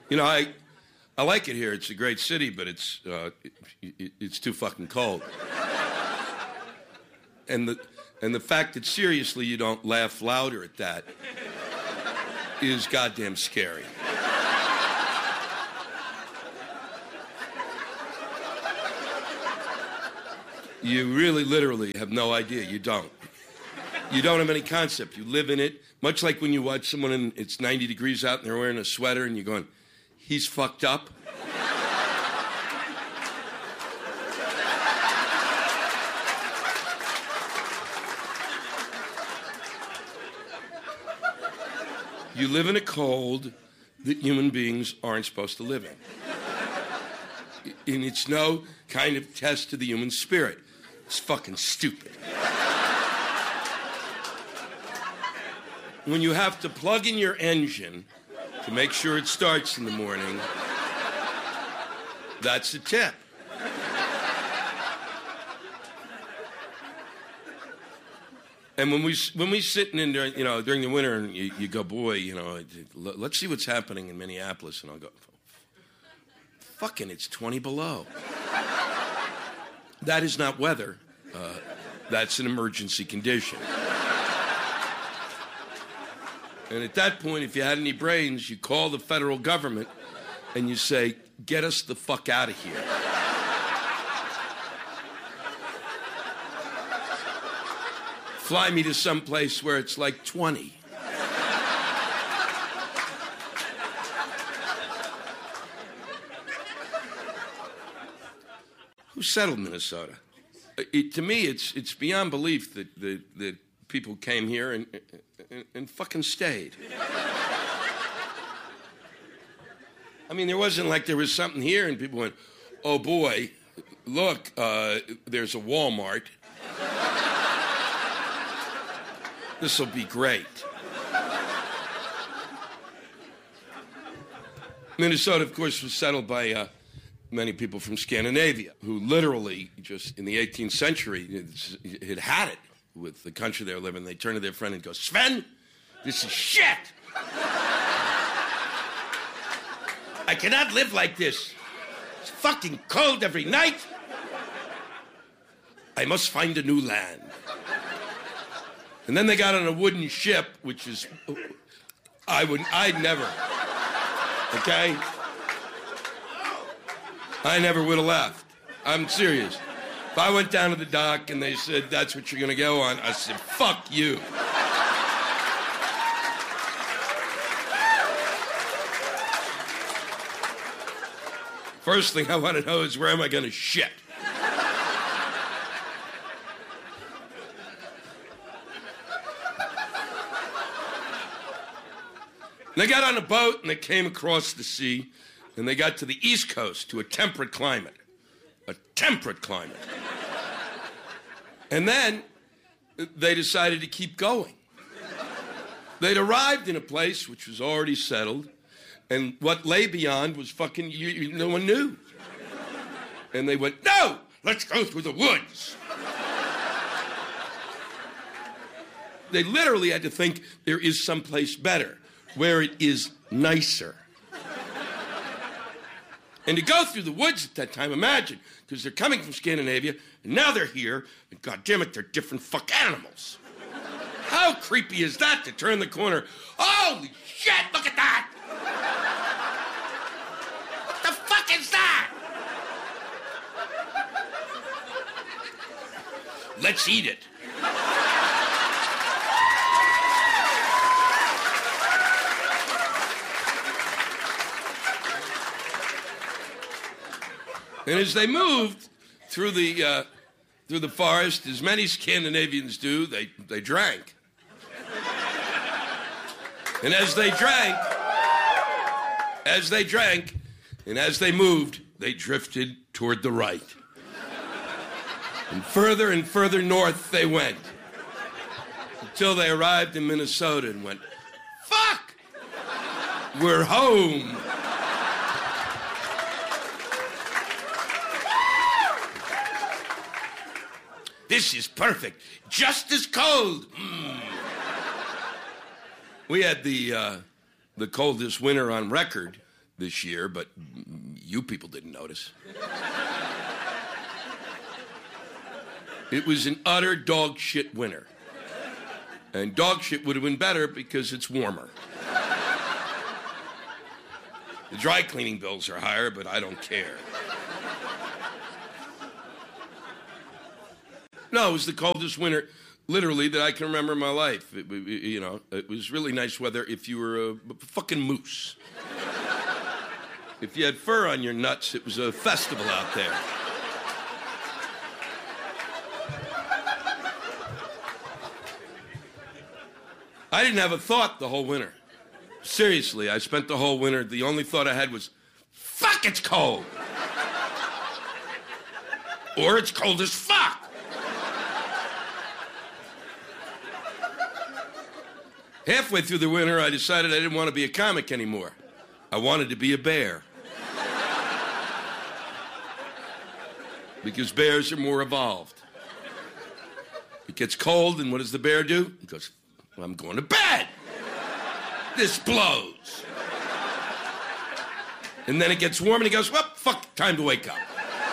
You know, I like it here. It's a great city, but it's too fucking cold. And the fact that seriously you don't laugh louder at that is goddamn scary. You really, literally have no idea. You don't. You don't have any concept. You live in it. Much like when you watch someone and it's 90 degrees out and they're wearing a sweater and you're going, he's fucked up. You live in a cold that human beings aren't supposed to live in. And it's no kind of test to the human spirit. It's fucking stupid. When you have to plug in your engine to make sure it starts in the morning, that's a tip. And when we sitting in during the winter and you go, boy, let's see what's happening in Minneapolis, and I'll go, fucking, it's 20 below. That is not weather. That's an emergency condition. And at that point, if you had any brains, you call the federal government and you say, get us the fuck out of here. Fly me to some place where it's like 20. Who settled Minnesota? To me, it's beyond belief that people came here and fucking stayed. I mean, there wasn't like there was something here and people went, oh boy, look, there's a Walmart. This will be great. Minnesota, of course, was settled by many people from Scandinavia who literally just in the 18th century had it with the country they were living. They turn to their friend and go, Sven, this is shit. I cannot live like this. It's fucking cold every night. I must find a new land. And then they got on a wooden ship, which is, I'd never, okay? I never would have left. I'm serious. If I went down to the dock and they said, that's what you're going to go on, I said, fuck you. First thing I want to know is where am I going to shit? They got on a boat and they came across the sea and they got to the East Coast, to a temperate climate. A temperate climate. And then they decided to keep going. They'd arrived in a place which was already settled, and what lay beyond was fucking, no one knew. And they went, no, let's go through the woods. They literally had to think there is someplace better, where it is nicer. And to go through the woods at that time, imagine, because they're coming from Scandinavia, and now they're here, and goddammit, they're different fuck animals. How creepy is that to turn the corner? Holy shit, look at that! What the fuck is that? Let's eat it. And as they moved through the forest, as many Scandinavians do, they drank. And as they drank, and as they moved, they drifted toward the right. And further north they went, until they arrived in Minnesota and went, fuck, we're home. This is perfect. Just as cold. We had the coldest winter on record this year, but you people didn't notice. It was an utter dog shit winter. And dog shit would have been better because it's warmer. The dry cleaning bills are higher, but I don't care. No, it was the coldest winter, literally, that I can remember in my life. It was really nice weather if you were a fucking moose. If you had fur on your nuts, it was a festival out there. I didn't have a thought the whole winter. Seriously, I spent the whole winter, the only thought I had was, fuck, it's cold. Or it's cold as fuck. Halfway through the winter, I decided I didn't want to be a comic anymore. I wanted to be a bear. Because bears are more evolved. It gets cold, and what does the bear do? He goes, well, I'm going to bed. This blows. And then it gets warm, and he goes, well, fuck, time to wake up.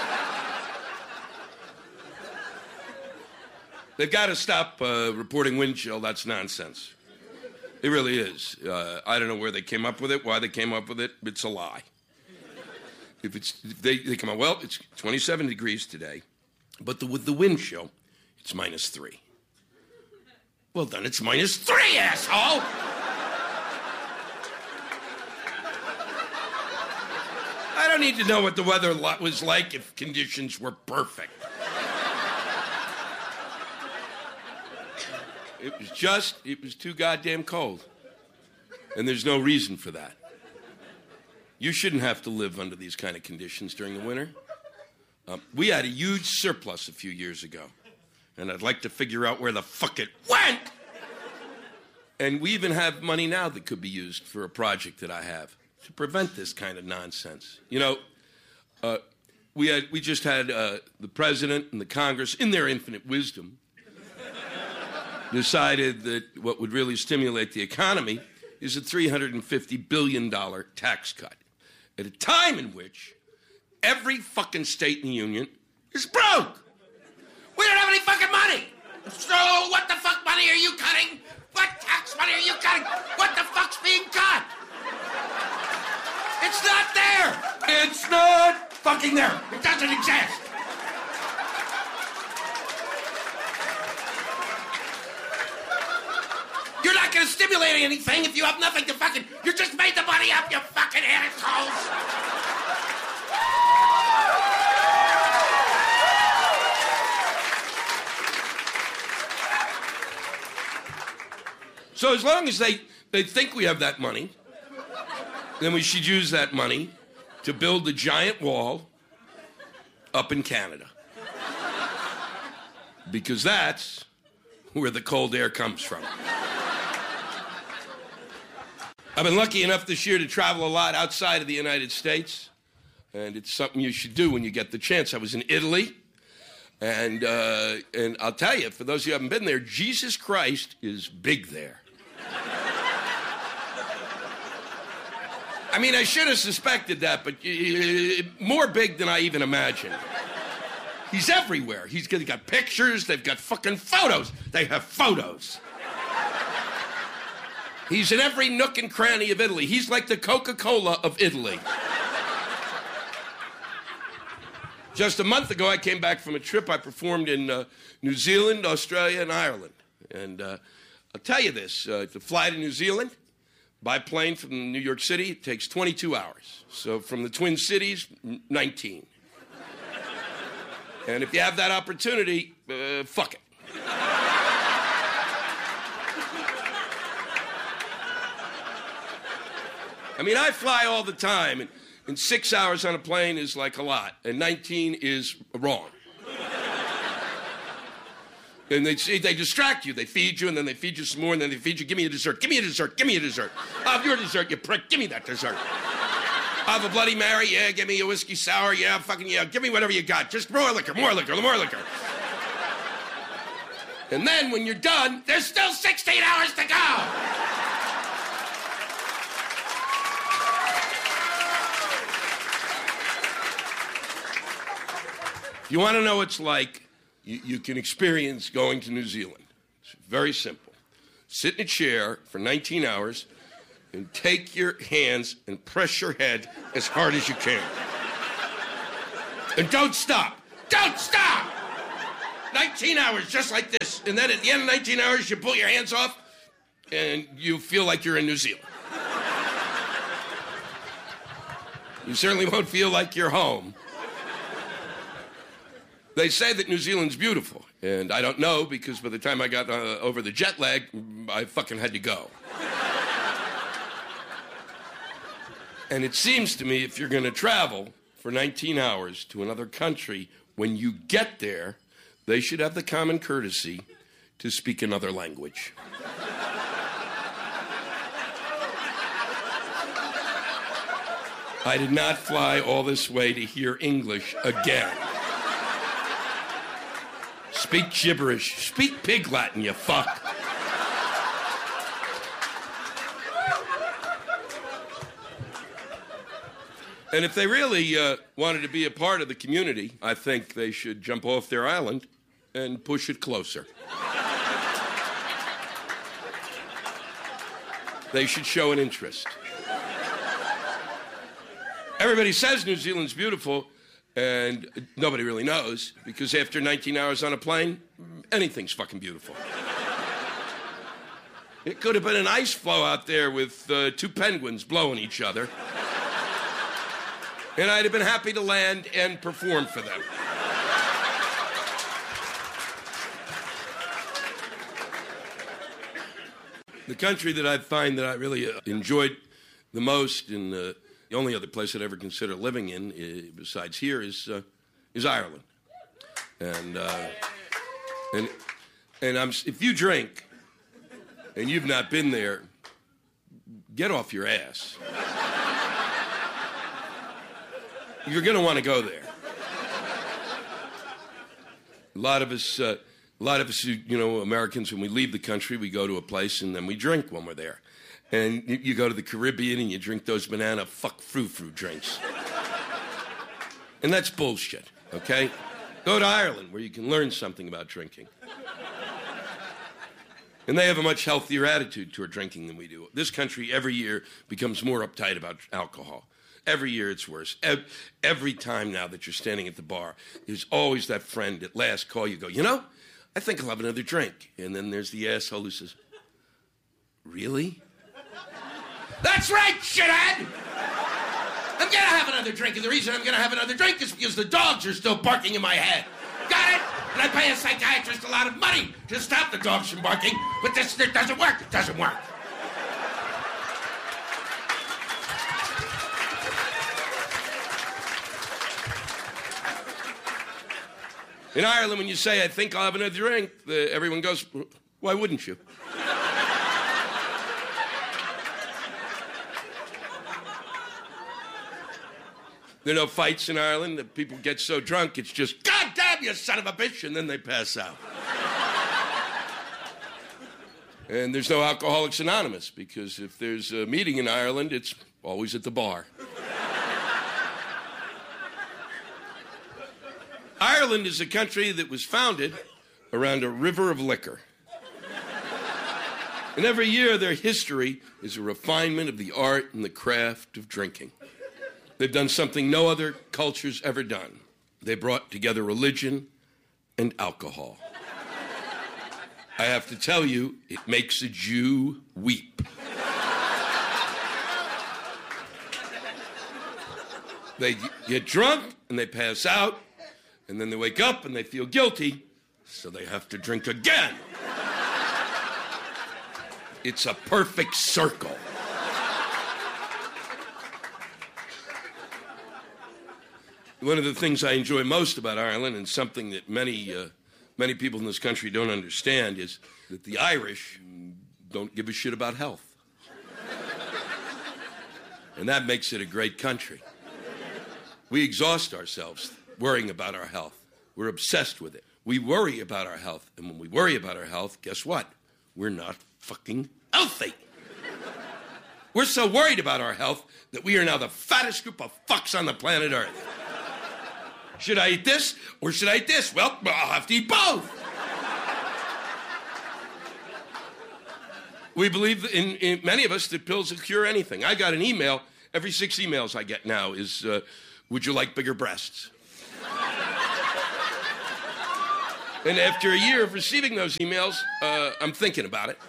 They've got to stop reporting wind chill. That's nonsense. It really is. I don't know where they came up with it, why they came up with it. It's a lie. If they come out, well, it's 27 degrees today, but with the wind chill, it's -3. Well, then it's -3, asshole! I don't need to know what the weather was like if conditions were perfect. It was too goddamn cold. And there's no reason for that. You shouldn't have to live under these kind of conditions during the winter. We had a huge surplus a few years ago. And I'd like to figure out where the fuck it went! And we even have money now that could be used for a project that I have to prevent this kind of nonsense. You know, we just had the president and the Congress, in their infinite wisdom, decided that what would really stimulate the economy is a $350 billion tax cut at a time in which every fucking state in the union is broke. We don't have any fucking money. So what the fuck money are you cutting? What tax money are you cutting? What the fuck's being cut? It's not there. It's not fucking there. It doesn't exist. You're not going to stimulate anything if you have nothing to fucking... You just made the money up, you fucking assholes! So as long as they think we have that money, then we should use that money to build a giant wall up in Canada. Because that's where the cold air comes from. I've been lucky enough this year to travel a lot outside of the United States, and it's something you should do when you get the chance. I was in Italy, and I'll tell you, for those of you who haven't been there, Jesus Christ is big there. I mean, I should have suspected that, but more big than I even imagined. He's everywhere. He's got pictures. They've got fucking photos. They have photos. He's in every nook and cranny of Italy. He's like the Coca-Cola of Italy. Just a month ago, I came back from a trip. I performed in New Zealand, Australia, and Ireland. And I'll tell you this, to fly to New Zealand by plane from New York City, it takes 22 hours. So from the Twin Cities, 19. And if you have that opportunity, fuck it. I mean, I fly all the time, and 6 hours on a plane is like a lot, and 19 is wrong. And they distract you. They feed you, and then they feed you some more, and then they feed you. Give me a dessert. Give me a dessert. Give me a dessert. I'll have your dessert, you prick. Give me that dessert. I'll have a Bloody Mary. Yeah, give me a whiskey sour. Yeah, fucking yeah. Give me whatever you got. Just more liquor, more liquor, more liquor. And then when you're done, there's still 16 hours to go. If you want to know what it's like, you can experience going to New Zealand. It's very simple. Sit in a chair for 19 hours and take your hands and press your head as hard as you can. And don't stop. Don't stop! 19 hours, just like this. And then at the end of 19 hours, you pull your hands off, and you feel like you're in New Zealand. You certainly won't feel like you're home. They say that New Zealand's beautiful, and I don't know, because by the time I got over the jet lag, I fucking had to go. And it seems to me if you're going to travel for 19 hours to another country, when you get there, they should have the common courtesy to speak another language. I did not fly all this way to hear English again. Speak gibberish. Speak pig Latin, you fuck. And if they really wanted to be a part of the community, I think they should jump off their island and push it closer. They should show an interest. Everybody says New Zealand's beautiful, and nobody really knows, because after 19 hours on a plane, anything's fucking beautiful. It could have been an ice floe out there with two penguins blowing each other. And I'd have been happy to land and perform for them. The country that I find that I really enjoyed the most, and the only other place I'd ever consider living in, besides here, is Ireland. And if you drink and you've not been there, get off your ass. You're going to want to go there. A lot of us, Americans, when we leave the country, we go to a place and then we drink when we're there. And you go to the Caribbean and you drink those banana fuck frou-frou drinks. And that's bullshit, okay? Go to Ireland where you can learn something about drinking. And they have a much healthier attitude toward drinking than we do. This country every year becomes more uptight about alcohol. Every year it's worse. Every time now that you're standing at the bar, there's always that friend at last call you go, I think I'll have another drink. And then there's the asshole who says, really? That's right, shithead! I'm gonna have another drink, and the reason I'm gonna have another drink is because the dogs are still barking in my head. Got it? And I pay a psychiatrist a lot of money to stop the dogs from barking, but this doesn't work. It doesn't work. In Ireland, when you say, I think I'll have another drink, everyone goes, why wouldn't you? There are no fights in Ireland. The people get so drunk, it's just, God damn you, son of a bitch, and then they pass out. And there's no Alcoholics Anonymous, because if there's a meeting in Ireland, it's always at the bar. Ireland is a country that was founded around a river of liquor. And every year their history is a refinement of the art and the craft of drinking. They've done something no other culture's ever done. They brought together religion and alcohol. I have to tell you, it makes a Jew weep. They get drunk and they pass out, and then they wake up and they feel guilty, so they have to drink again. It's a perfect circle. One of the things I enjoy most about Ireland, and something that many people in this country don't understand, is that the Irish don't give a shit about health. And that makes it a great country. We exhaust ourselves worrying about our health. We're obsessed with it. We worry about our health. And when we worry about our health, guess what? We're not fucking healthy. We're so worried about our health that we are now the fattest group of fucks on the planet Earth. Should I eat this or should I eat this? Well, I'll have to eat both. We believe in many of us that pills will cure anything. I got an email. Every 6 emails I get now is, would you like bigger breasts? And after a year of receiving those emails, I'm thinking about it.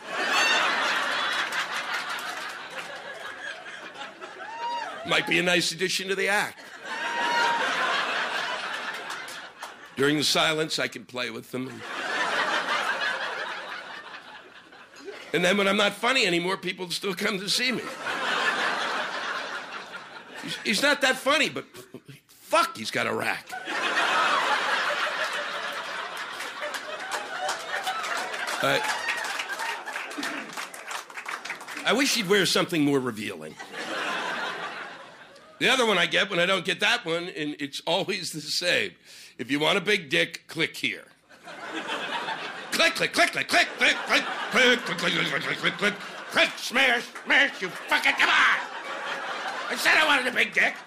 Might be a nice addition to the act. During the silence, I can play with them. And then when I'm not funny anymore, people still come to see me. He's not that funny, but fuck, he's got a rack. I wish he'd wear something more revealing. The other one I get when I don't get that one, and it's always the same. If you want a big dick, click here. Click, click, click, click, click, click, click, click, click, click, click, click, click, click, click, smash, smash, you fucking, come on! I said I wanted a big dick.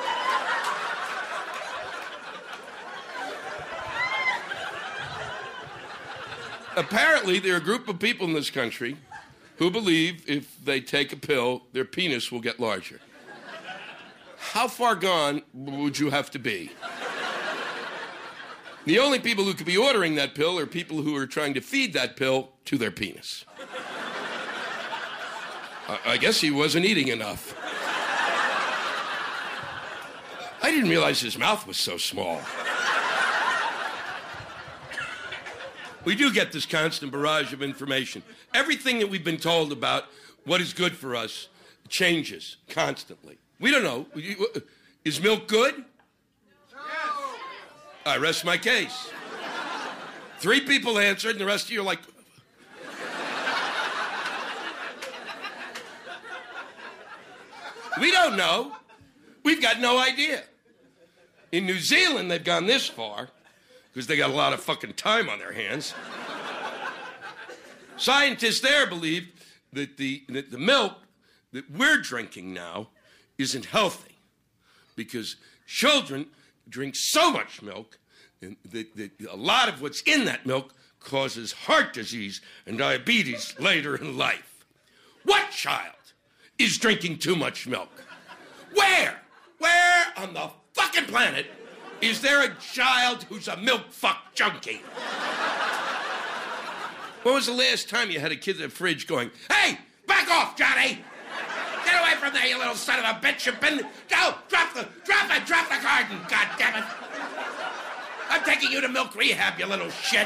Apparently, there are a group of people in this country who believe if they take a pill, their penis will get larger. How far gone would you have to be? The only people who could be ordering that pill are people who are trying to feed that pill to their penis. I guess he wasn't eating enough. I didn't realize his mouth was so small. We do get this constant barrage of information. Everything that we've been told about what is good for us changes constantly. We don't know. Is milk good? I rest my case. 3 people answered, and the rest of you are like... We don't know. We've got no idea. In New Zealand, they've gone this far, because they got a lot of fucking time on their hands. Scientists there believe that the milk that we're drinking now isn't healthy, because children drink so much milk, and a lot of what's in that milk causes heart disease and diabetes later in life. What child is drinking too much milk? Where on the fucking planet is there a child who's a milk fuck junkie? When was the last time you had a kid in the fridge going, hey, back off, Johnny! Get away from there, you little son of a bitch! You've been... Go! Drop the garden, goddammit! I'm taking you to milk rehab, you little shit!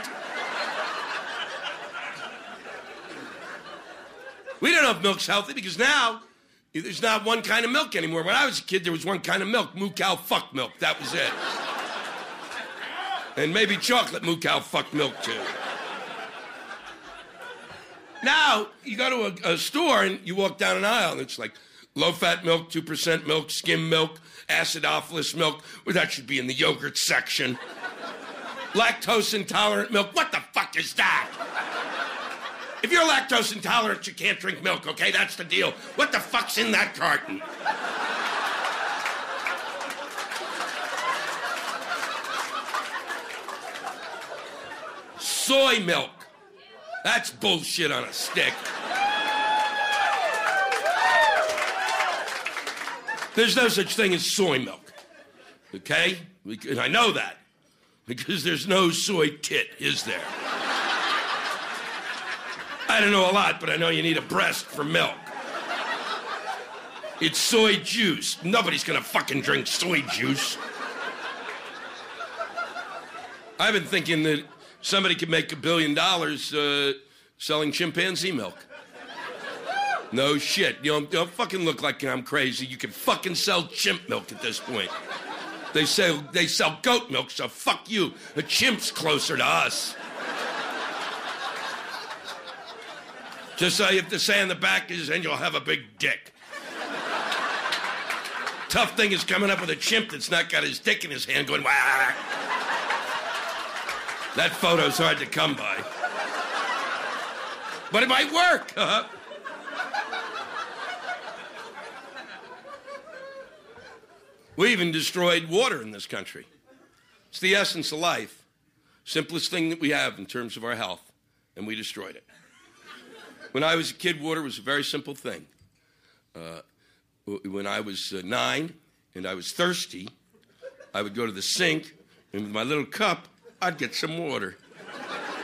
We don't know if milk's healthy because now there's not one kind of milk anymore. When I was a kid, there was one kind of milk, moo cow fuck milk. That was it. And maybe chocolate moo cow fuck milk, too. Now, you go to a store and you walk down an aisle and it's like low-fat milk, 2% milk, skim milk, acidophilus milk. Well, that should be in the yogurt section. Lactose-intolerant milk. What the fuck is that? If you're lactose intolerant, you can't drink milk, okay? That's the deal. What the fuck's in that carton? Soy milk. That's bullshit on a stick. There's no such thing as soy milk, okay? And I know that because there's no soy tit, is there? I don't know a lot, but I know you need a breast for milk. It's soy juice. Nobody's gonna fucking drink soy juice. I've been thinking that somebody could make $1 billion selling chimpanzee milk. No shit. You don't fucking look like I'm crazy. You can fucking sell chimp milk at this point. They sell goat milk, so fuck you. A chimp's closer to us. Just all you have to say on the back is, and you'll have a big dick. Tough thing is coming up with a chimp that's not got his dick in his hand going, wah. That photo's hard to come by. But it might work. We even destroyed water in this country. It's the essence of life. Simplest thing that we have in terms of our health, and we destroyed it. When I was a kid, water was a very simple thing. When I was 9 and I was thirsty, I would go to the sink, and with my little cup, I'd get some water.